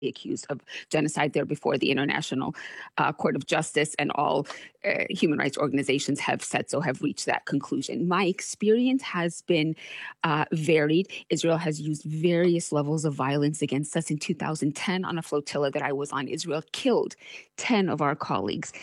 accused of genocide. There before the International Court of Justice, and all human rights organizations have said so, have reached that conclusion. My experience has been varied. Israel has used various levels of violence against us. In 2010, on a flotilla that I was on, Israel killed 10 of our colleagues,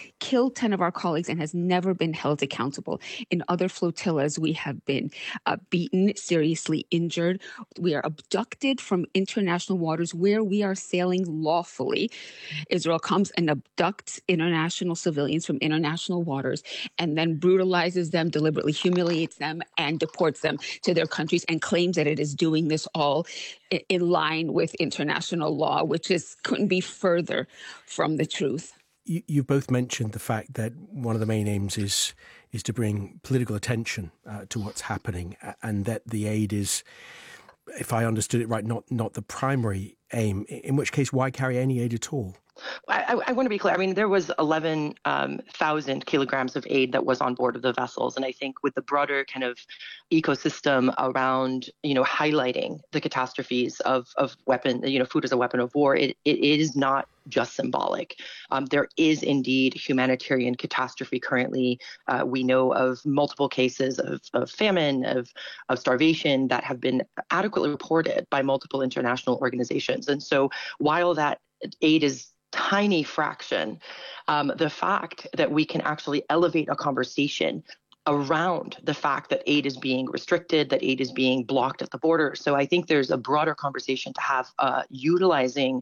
and has never been held accountable. In other flotillas, we have been beaten, seriously injured. We are abducted from international waters where we are sailing lawfully. Israel comes and abducts international civilians from international waters and then brutalizes them, deliberately humiliates them, and deports them to their countries, and claims that it is doing this all in line with international law, which couldn't be further from the truth. You both mentioned the fact that one of the main aims is to bring political attention to what's happening, and that the aid is, if I understood it right, not the primary aim, in which case why carry any aid at all? I want to be clear. I mean, there was 11,000 kilograms of aid that was on board of the vessels. And I think with the broader kind of ecosystem around, highlighting the catastrophes of weapon, food as a weapon of war, it is not just symbolic. There is indeed humanitarian catastrophe currently. We know of multiple cases of famine, of starvation that have been adequately reported by multiple international organizations. And so while that aid is tiny fraction, the fact that we can actually elevate a conversation around the fact that aid is being restricted, that aid is being blocked at the border. So I think there's a broader conversation to have utilizing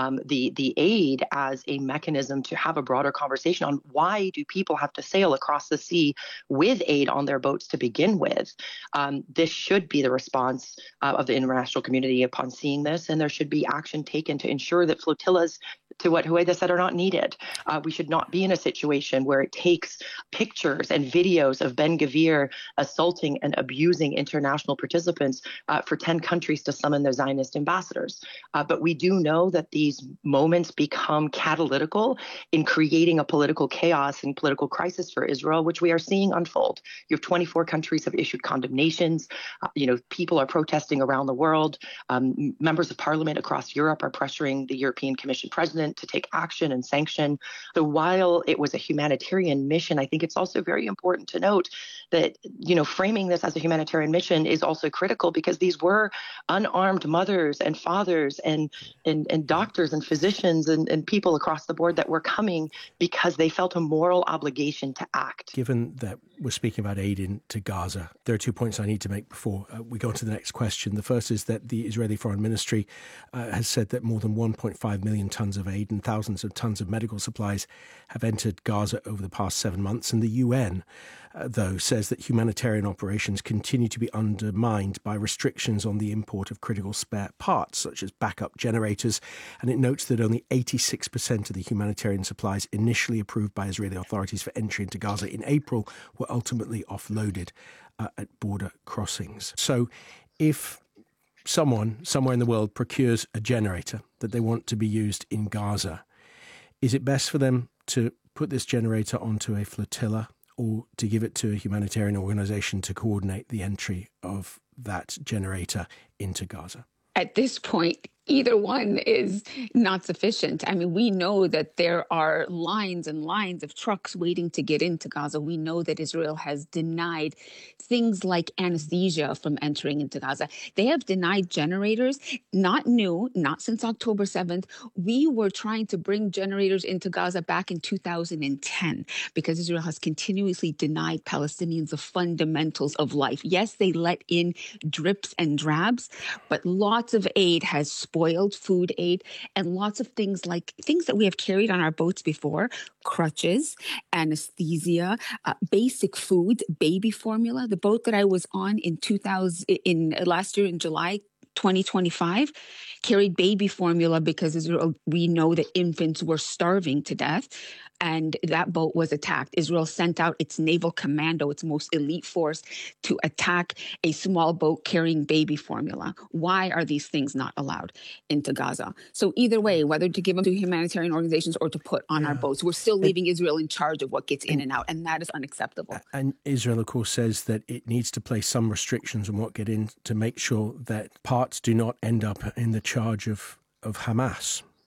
the aid as a mechanism to have a broader conversation on why do people have to sail across the sea with aid on their boats to begin with. This should be the response of the international community upon seeing this, and there should be action taken to ensure that flotillas, to what Huwaida said, are not needed. We should not be in a situation where it takes pictures and videos of Ben-Gvir assaulting and abusing international participants for 10 countries to summon their Zionist ambassadors. But we do know that these moments become catalytical in creating a political chaos and political crisis for Israel, which we are seeing unfold. You have 24 countries have issued condemnations. People are protesting around the world. Members of parliament across Europe are pressuring the European Commission president to take action and sanction. So while it was a humanitarian mission, I think it's also very important to note that, framing this as a humanitarian mission is also critical, because these were unarmed mothers and fathers and doctors and physicians and people across the board that were coming because they felt a moral obligation to act. Given that we're speaking about aid into Gaza, there are 2 points I need to make before we go on to the next question. The first is that the Israeli Foreign Ministry has said that more than 1.5 million tons of aid and thousands of tons of medical supplies have entered Gaza over the past 7 months. And the UN, though, says that humanitarian operations continue to be undermined by restrictions on the import of critical spare parts, such as backup generators. And it notes that only 86% of the humanitarian supplies initially approved by Israeli authorities for entry into Gaza in April were ultimately offloaded at border crossings. So if someone somewhere in the world procures a generator that they want to be used in Gaza, is it best for them to put this generator onto a flotilla, or to give it to a humanitarian organization to coordinate the entry of that generator into Gaza? At this point, either one is not sufficient. I mean, we know that there are lines and lines of trucks waiting to get into Gaza. We know that Israel has denied things like anesthesia from entering into Gaza. They have denied generators, not new, not since October 7th. We were trying to bring generators into Gaza back in 2010 because Israel has continuously denied Palestinians the fundamentals of life. Yes, they let in drips and drabs, but lots of aid has spoiled food aid, and lots of things like things that we have carried on our boats before: crutches, anesthesia, basic food, baby formula. The boat that I was on in last year in July 2025 carried baby formula because we know that infants were starving to death, and that boat was attacked. Israel sent out its naval commando, its most elite force, to attack a small boat carrying baby formula. Why are these things not allowed into Gaza? So either way, whether to give them to humanitarian organizations or to put on our boats, we're still leaving Israel in charge of what gets in and out, and that is unacceptable. And Israel, of course, says that it needs to place some restrictions on what get in to make sure that parts do not end up in the charge of Hamas.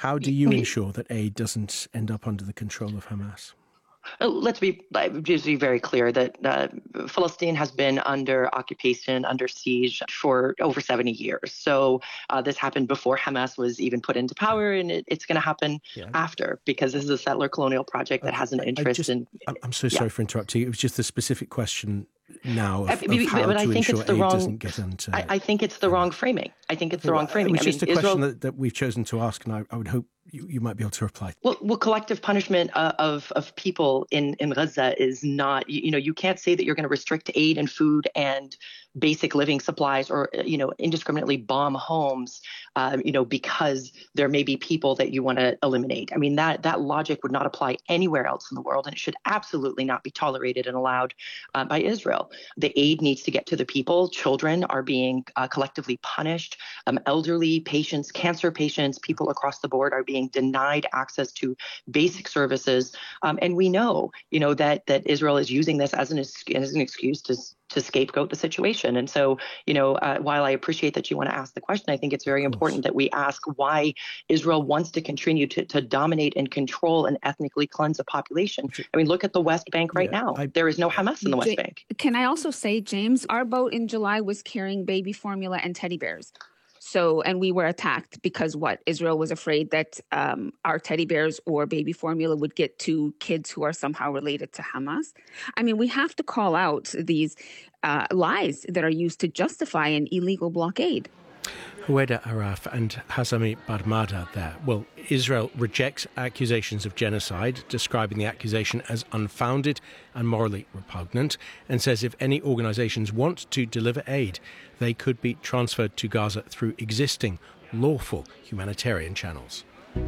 How do you ensure that aid doesn't end up under the control of Hamas? Let's be very clear that Palestine has been under occupation, under siege for over 70 years. So this happened before Hamas was even put into power, and it's going to happen after, because this is a settler colonial project that has an interest in. I'm so sorry for interrupting. It was just a specific question now of how but I to think ensure it's the aid wrong, doesn't get into. I think it's the wrong framing. I think it's the wrong framing. It was just a Israel, question that we've chosen to ask, and I would hope you might be able to reply. Well, collective punishment of people in Gaza is not, you can't say that you're going to restrict aid and food and basic living supplies, or, indiscriminately bomb homes, because there may be people that you want to eliminate. I mean, that logic would not apply anywhere else in the world, and it should absolutely not be tolerated and allowed by Israel. The aid needs to get to the people. Children are being collectively punished. Elderly patients, cancer patients, people across the board are being denied access to basic services. And we know, that Israel is using this as an excuse to scapegoat the situation. And so, while I appreciate that you want to ask the question, I think it's very important that we ask why Israel wants to continue to dominate and control and ethnically cleanse a population. I mean, look at the West Bank right now. There is no Hamas in the West Bank. Can I also say, James, our boat in July was carrying baby formula and teddy bears. So, and we were attacked because Israel was afraid that our teddy bears or baby formula would get to kids who are somehow related to Hamas. I mean, we have to call out these lies that are used to justify an illegal blockade. Huwaida Araf and Hazami Barmada there. Well, Israel rejects accusations of genocide, describing the accusation as unfounded and morally repugnant, and says if any organisations want to deliver aid, they could be transferred to Gaza through existing lawful humanitarian channels.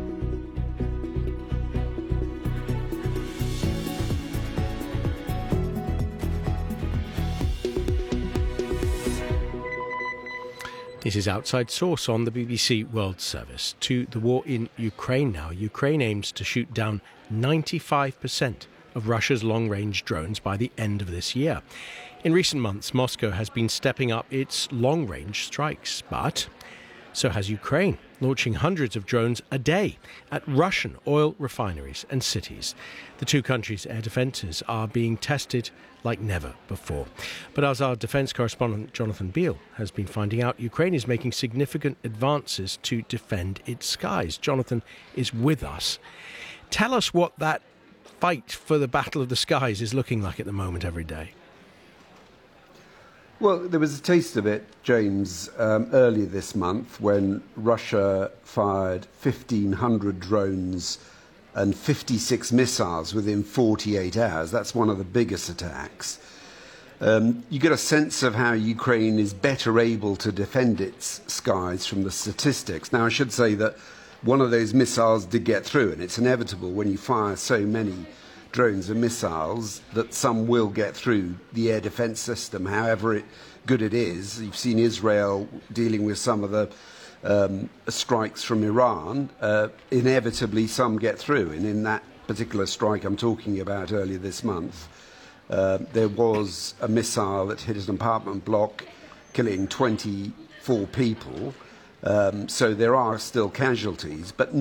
This is Outside Source on the BBC World Service. To the war in Ukraine now. Ukraine aims to shoot down 95% of Russia's long-range drones by the end of this year. In recent months, Moscow has been stepping up its long-range strikes, but so has Ukraine, launching hundreds of drones a day at Russian oil refineries and cities. The two countries' air defences are being tested like never before. But as our defence correspondent Jonathan Beale has been finding out, Ukraine is making significant advances to defend its skies. Jonathan is with us. Tell us what that fight for the Battle of the Skies is looking like at the moment every day. Well, there was a taste of it, James, earlier this month when Russia fired 1,500 drones and 56 missiles within 48 hours. That's one of the biggest attacks. You get a sense of how Ukraine is better able to defend its skies from the statistics. Now, I should say that one of those missiles did get through, and it's inevitable when you fire so many drones and missiles that some will get through the air defense system, however good it is. You've seen Israel dealing with some of the strikes from Iran. Inevitably, some get through. And in that particular strike I'm talking about earlier this month, there was a missile that hit an apartment block, killing 24 people. So there are still casualties. But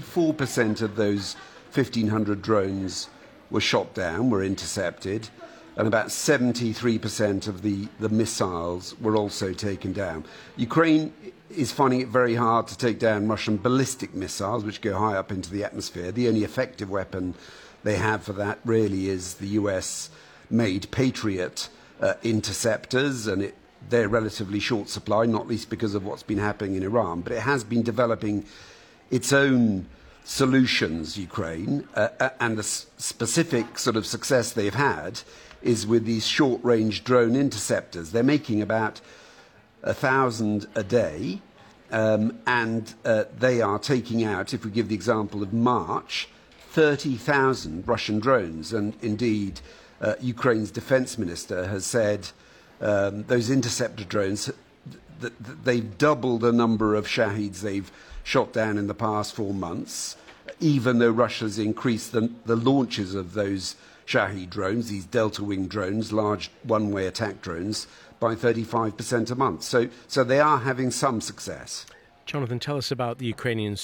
94% of those 1,500 drones were shot down, were intercepted, and about 73% of the missiles were also taken down. Ukraine is finding it very hard to take down Russian ballistic missiles, which go high up into the atmosphere. The only effective weapon they have for that really is the US-made Patriot interceptors, and they're relatively short supply, not least because of what's been happening in Iran. But it has been developing its own solutions, Ukraine, and the specific sort of success they've had is with these short-range drone interceptors. They're making about 1,000 a day, and they are taking out, if we give the example of March, 30,000 Russian drones. And indeed, Ukraine's defense minister has said those interceptor drones, they've doubled the number of Shaheeds they've shot down in the past 4 months, even though Russia's increased the launches of those Shahed drones, these delta-wing drones, large one-way attack drones, by 35% a month. So they are having some success. Jonathan, tell us about the Ukrainians